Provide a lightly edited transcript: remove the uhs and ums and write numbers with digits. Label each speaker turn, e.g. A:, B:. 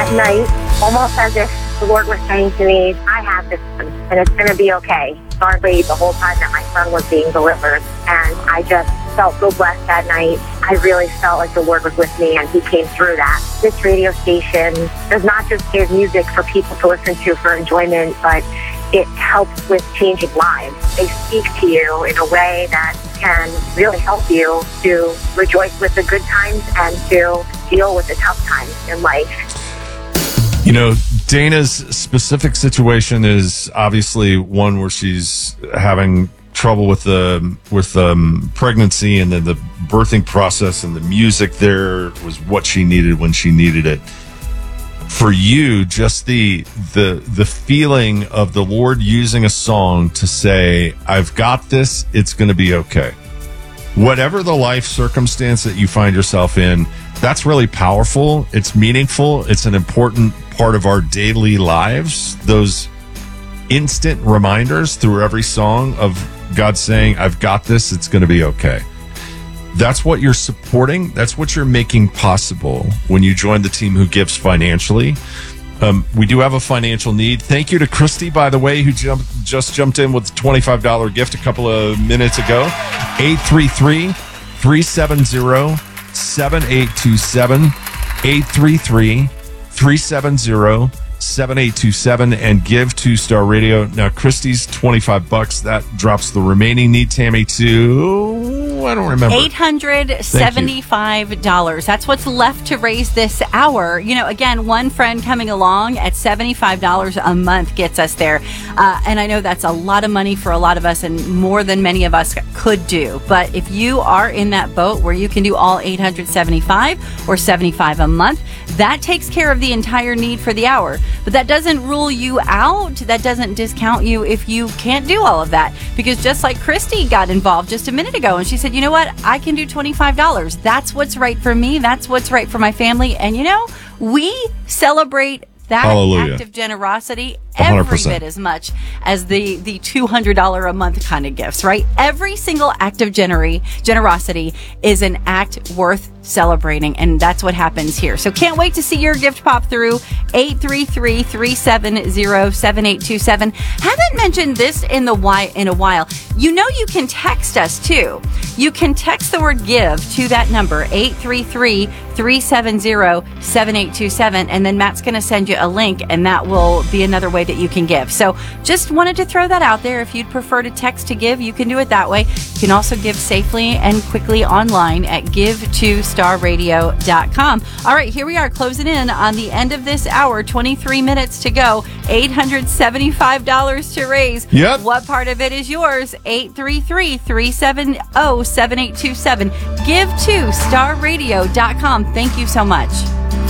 A: night, almost as if the Lord was saying to me, I have this one, and it's going to be okay. Hardly the whole time that my son was being delivered, and I just felt so blessed that night. I really felt like the Lord was with me, and he came through that. This radio station does not just give music for people to listen to for enjoyment, but it helps with changing lives. They speak to you in a way that can really help you to rejoice with the good times and to deal with the tough times in life.
B: You know, Dana's specific situation is obviously one where she's having trouble with the pregnancy, and then the birthing process, and the music there was what she needed when she needed it. For you, just the feeling of the Lord using a song to say, I've got this, it's going to be okay. Whatever the life circumstance that you find yourself in, that's really powerful. It's meaningful. It's an important part of our daily lives. Those instant reminders through every song of God saying, I've got this, it's going to be okay. That's what you're supporting. That's what you're making possible when you join the team who gives financially. We do have a financial need. Thank you to Christy, by the way, who just jumped in with a $25 gift a couple of minutes ago. 833-370-7827. 833-370-7827, and give to Star Radio. Now, Christy's $25. That drops the remaining need, Tammy, to, I don't remember.
C: $875. That's what's left to raise this hour. You know, again, one friend coming along at $75 a month gets us there. And I know that's a lot of money for a lot of us, and more than many of us could do. But if you are in that boat where you can do all $875 or $75 a month, that takes care of the entire need for the hour. But that doesn't rule you out. That doesn't discount you if you can't do all of that. Because just like Christy got involved just a minute ago, and she said, you know what? I can do $25. That's what's right for me. That's what's right for my family. And, you know, we celebrate that act of generosity every
B: 100%.
C: bit as much as the $200 a month kind of gifts, right? Every single act of generosity is an act worth celebrating, and that's what happens here. So can't wait to see your gift pop through. 833-370-7827. Haven't mentioned this in a while. You know, you can text us too. You can text the word give to that number, 833-370-7827, and then Matt's going to send you a link, and that will be another way that you can give. So just wanted to throw that out there. If you'd prefer to text to give, you can do it that way. You can also give safely and quickly online at give2starradio.com. All right, here we are closing in on the end of this hour. 23 minutes to go. $875 to raise.
B: Yep.
C: What part of it is yours? 833-370-7827. Give2starradio.com. Thank you so much.